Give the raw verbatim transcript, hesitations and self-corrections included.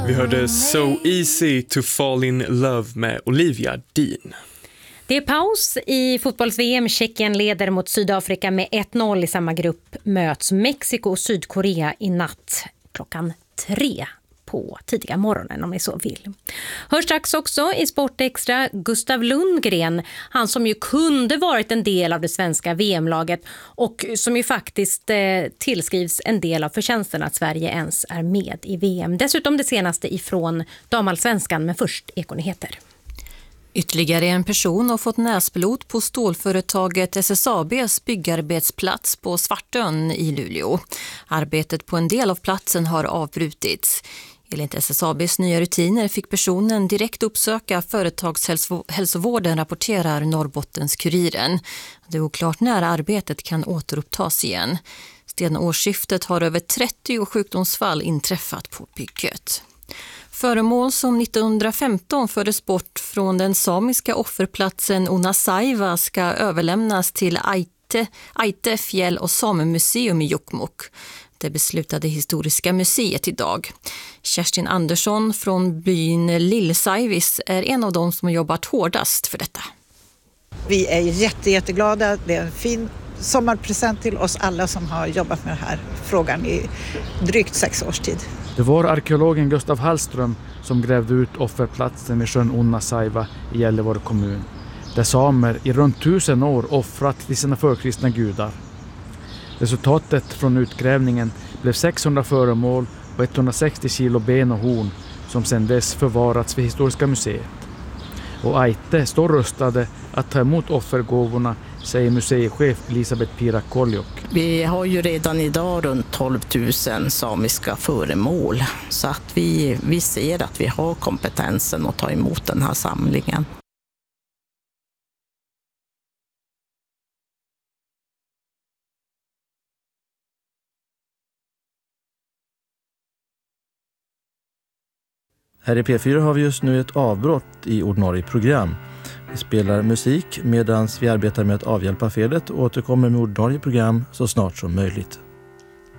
Vi hörde So Easy to Fall in Love med Olivia Dean. Det är paus i fotbolls-V M. Tjeckien leder mot Sydafrika med ett noll. I samma grupp möts Mexiko och Sydkorea i natt klockan tre på tidiga morgonen om ni så vill. Hörs strax också i Sportextra Gustav Lundgren, han som ju kunde varit en del av det svenska V M-laget och som ju faktiskt eh, tillskrivs en del av förtjänsten att Sverige ens är med i V M. Dessutom det senaste ifrån damallsvenskan, men först ekonyheter. Ytterligare en person har fått näsblod på stålföretaget S S A B:s byggarbetsplats på Svartön i Luleå. Arbetet på en del av platsen har avbrutits. Enligt S S A B:s nya rutiner fick personen direkt uppsöka företagshälsovården, rapporterar Norrbottens-Kuriren. Det är oklart när arbetet kan återupptas igen. Sedan årsskiftet har över trettio sjukdomsfall inträffat på bygget. Föremål som nittonhundrafemton fördes bort från den samiska offerplatsen Onasaiva ska överlämnas till Aite, Aite fjäll- och samemuseum i Jokkmokk. Det beslutade Historiska museet idag. Kerstin Andersson från byn Lillsaivis är en av de som har jobbat hårdast för detta. Vi är jätte, jätteglada. Det är en fin sommarpresent till oss alla som har jobbat med den här frågan i drygt sex års tid. Det var arkeologen Gustav Hallström som grävde ut offerplatsen vid sjön Onasaiva i Gällivare kommun, där samer i runt tusen år offrat till sina förkristna gudar. Resultatet från utgrävningen blev sexhundra föremål och etthundrasextio kilo ben och horn som sedan dess förvarats vid Historiska museet. Och Aite står rustade att ta emot offergåvorna, säger museichef Elisabeth Pirakoljok. Vi har ju redan idag runt tolv tusen samiska föremål, så att vi, vi ser att vi har kompetensen att ta emot den här samlingen. Här i P fyra har vi just nu ett avbrott i ordinarie program. Vi spelar musik medan vi arbetar med att avhjälpa felet och återkommer med ordinarie program så snart som möjligt.